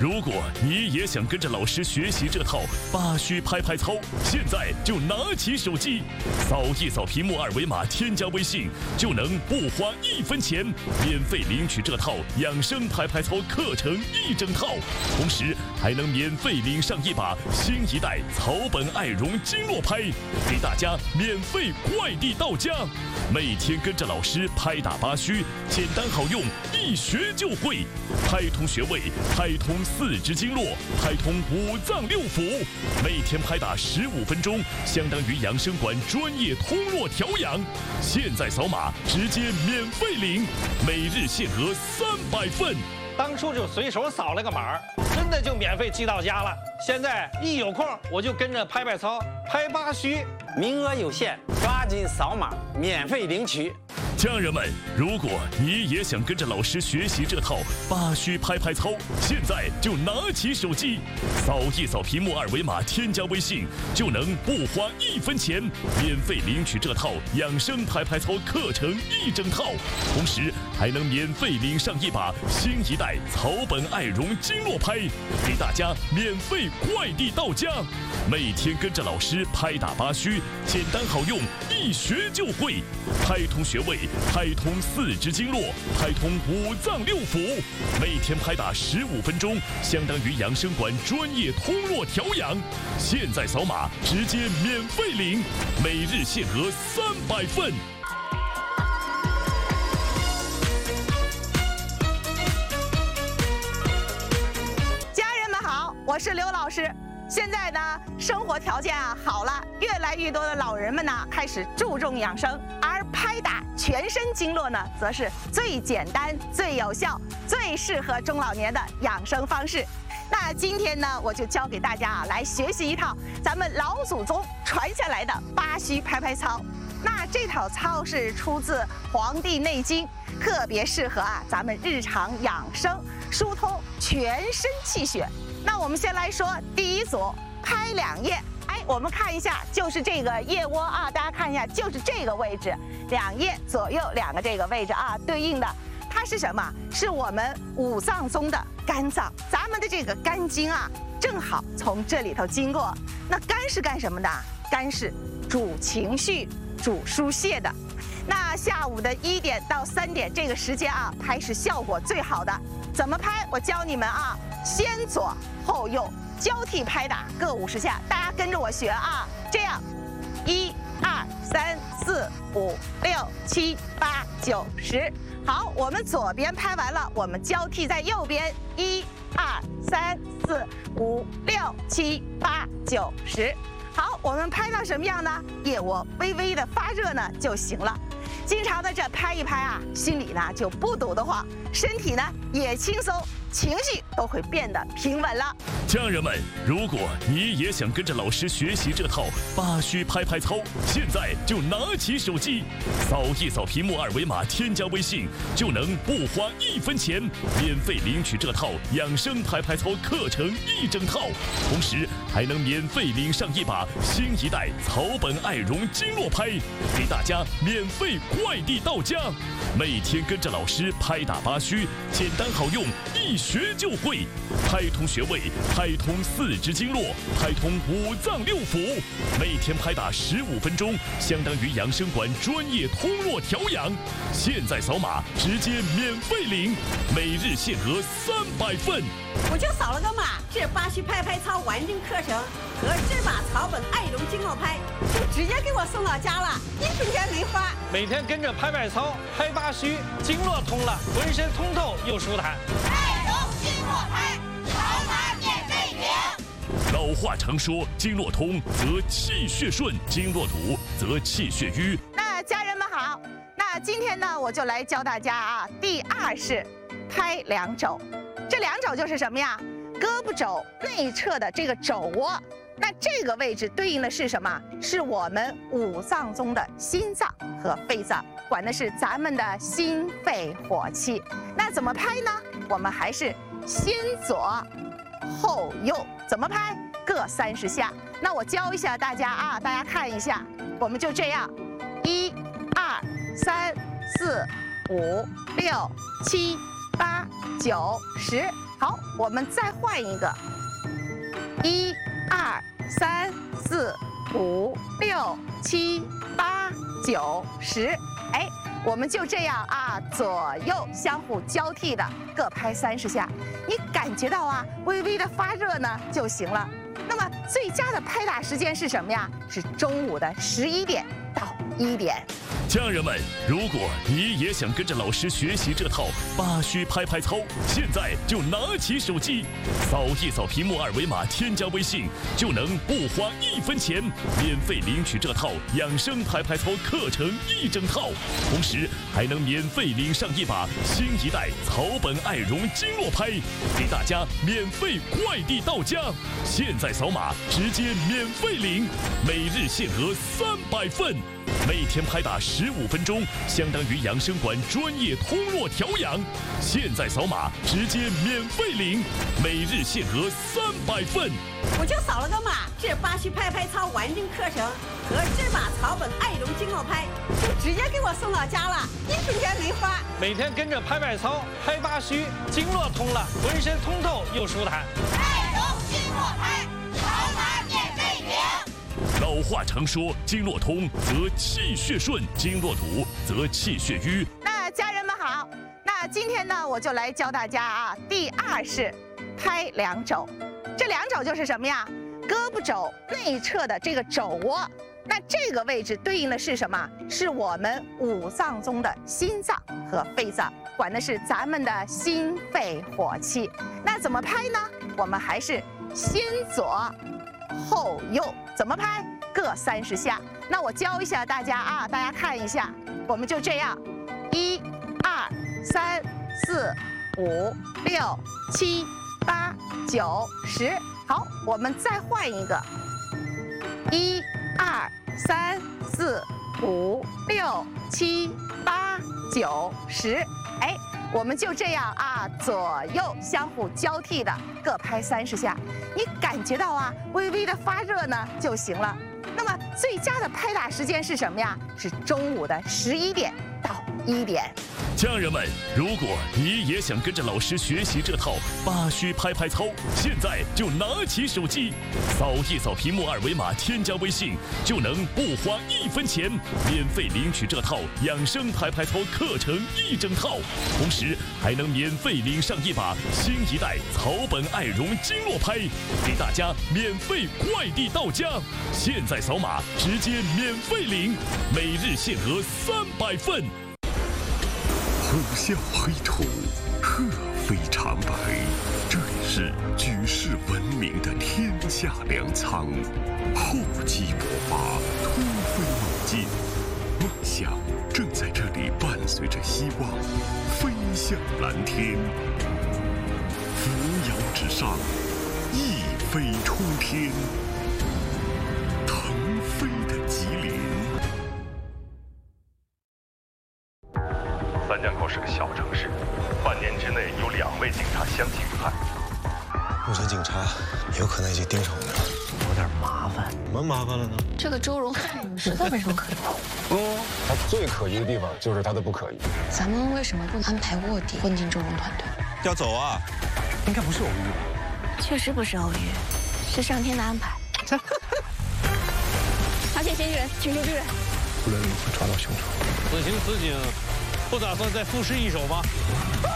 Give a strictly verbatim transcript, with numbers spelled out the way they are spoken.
如果你也想跟着老师学习这套八虚拍拍操，现在就拿起手机，扫一扫屏幕二维码，添加微信，就能不花一分钱，免费领取这套养生拍拍操课程一整套，同时还能免费领上一把新一代草本爱绒经络拍，给大家免费快递到家。每天跟着老师拍打八虚，简单好用，一学就会。拍通穴位，拍通四肢经络，拍通五脏六腑。每天拍打十五分钟，相当于养生馆专业通络调养。现在扫码直接免费领，每日限额三百份。 当初就随手扫了个码，真的就免费寄到家了。现在一有空我就跟着拍拍操，拍八虚。 名额有限，抓紧扫码免费领取。 家人们，如果你也想跟着老师学习这套八虚拍拍操，现在就拿起手机，扫一扫屏幕二维码，添加微信，就能不花一分钱，免费领取这套养生拍拍操课程一整套，同时还能免费领上一把新一代草本爱绒经络拍，给大家免费快递到家。每天跟着老师拍打八虚，简单好用，一学就会。拍通穴位，拍通四肢经络，拍通五脏六腑。每天拍打十五分钟，相当于养生馆专业通络调养。现在扫码直接免费领，每日限额三百份。 家人们好，我是刘老师。现在呢，生活条件啊好了，越来越多的老人们呢开始注重养生，而拍打全身经络呢，则是最简单、最有效、最适合中老年的养生方式。那今天呢，我就教给大家啊，来学习一套咱们老祖宗传下来的八虚拍拍操。那这套操是出自《黄帝内经》，特别适合啊咱们日常养生，疏通全身气血。那我们先来说第一组，拍两腋。哎，我们看一下，就是这个腋窝啊，大家看一下，就是这个位置，两腋左右两个这个位置啊，对应的它是什么？是我们五脏中的肝脏，咱们的这个肝经啊，正好从这里头经过。那肝是干什么的？肝是主情绪、主疏泄的。那下午的一点到三点这个时间啊，拍是效果最好的。怎么拍？我教你们啊，先左后右交替拍打各五十下，大家跟着我学啊。这样，一、二、三、四、五、六、七、八、九、十。好，我们左边拍完了，我们交替在右边，一、二、三、四、五、六、七、八、九、十。好，我们拍到什么样呢？腋窝微微的发热呢就行了。经常的这拍一拍啊，心里呢就不堵得慌，身体呢也轻松，情绪都会变得平稳了。 家人们，如果你也想跟着老师学习这套八虚拍拍操，现在就拿起手机，扫一扫屏幕二维码，添加微信，就能不花一分钱，免费领取这套养生拍拍操课程一整套，同时还能免费领上一把新一代草本爱绒经络拍，给大家免费快递到家。每天跟着老师拍打八虚，简单好用，一学就会。拍通穴位，拍通四肢经络，拍通五脏六腑。每天拍打十五分钟，相当于养生馆专业通络调养。现在扫码直接免费领，每日限额三百份。 我就扫了个码，这八虚拍拍操完整课程和这把草本爱绒经络拍就直接给我送到家了，一分钱没花。 每天跟着拍拍操，拍八虚，经络通了，浑身通透又舒坦。 爱绒经络拍，扫码免费领。 老话常说，经络通则气血顺，经络堵则气血瘀。 那家人们好，那今天呢，我就来教大家啊，第二是拍两肘。这两肘就是什么呀？胳膊肘内侧的这个肘窝，那这个位置对应的是什么？是我们五脏中的心脏和肺脏，管的是咱们的心肺火气。那怎么拍呢？我们还是先左后右，怎么拍？各三十下。那我教一下大家啊，大家看一下，我们就这样，一、二、三、四、五、六、七、八、九、十。 好，我们再换一个，一、二、三、四、五、六、七、八、九、十，哎，我们就这样啊，左右相互交替的各拍三十下，你感觉到啊，微微的发热呢就行了。那么最佳的拍打时间是什么呀？是中午的十一点到一点。 家人们，如果你也想跟着老师学习这套八虚拍拍操，现在就拿起手机，扫一扫屏幕二维码，添加微信，就能不花一分钱，免费领取这套养生拍拍操课程一整套，同时还能免费领上一把新一代草本爱绒经络拍，给大家免费快递到家。现在扫码直接免费领，每日限额三百份。每天拍打十五分钟，相当于养生馆专业通络调养。现在扫码直接免费领，每日限额三百份。 我就扫了个码，这八虚拍拍操完整课程和这把草本爱绒经络拍就直接给我送到家了，一分钱没花。 每天跟着拍拍操，拍八虚，经络通了，浑身通透又舒坦。 爱绒经络拍，扫码免费领。 老话常说，经络通则气血顺，经络堵则气血瘀。 那家人们好，那今天呢，我就来教大家啊，第二式拍两肘。这两肘就是什么呀？胳膊肘内侧的这个肘窝，那这个位置对应的是什么？是我们五脏中的心脏和肺脏，管的是咱们的心肺火气。那怎么拍呢？我们还是先左后右，怎么拍？各三十下。那我教一下大家啊，大家看一下，我们就这样，一、二、三、四、五、六、七、八、九、十。好，我们再换一个，一、二、三、四、五、六、七、八、九、十。哎，我们就这样啊，左右相互交替的各拍三十下，你感觉到啊，微微的发热呢就行了。那么最佳的拍打时间是什么呀？是中午的十一点到一点。 家人们，如果你也想跟着老师学习这套八虚拍拍操，现在就拿起手机，扫一扫屏幕二维码，添加微信，就能不花一分钱，免费领取这套养生拍拍操课程一整套，同时还能免费领上一把新一代草本爱绒经络拍，给大家免费快递到家。现在扫码直接免费领，每日限额三百份。 虎啸黑土，鹤飞长白，这里是举世闻名的天下粮仓。厚积薄发，突飞猛进，梦想正在这里伴随着希望飞向蓝天。扶摇直上，一飞冲天，腾飞的吉林。 三江口是个小城市，半年之内有两位警察相继遇害。 目前警察有可能已经盯上我们了， 有点麻烦。 什么麻烦了呢？ 这个周荣实在没什么可疑。 嗯，他最可疑的地方就是他的不可疑。 咱们为什么不安排卧底混进周荣团队？ 要走啊？应该不是偶遇吧？ 确实不是偶遇，是上天的安排。发现嫌疑人，请求支援。 不能立即抓到凶手。 此情此景，不打算再复试一手吗？